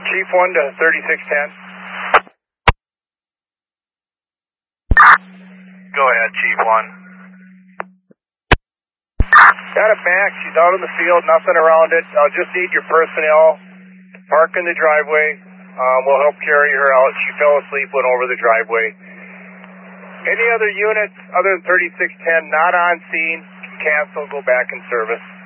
Chief 1 to 3610. Go ahead, Chief 1. Got it back. She's out in the field, nothing around it. I'll just need your personnel to park in the driveway. We'll help carry her out. She fell asleep, went over the driveway. Any other units other than 3610 not on scene, cancel, go back in service.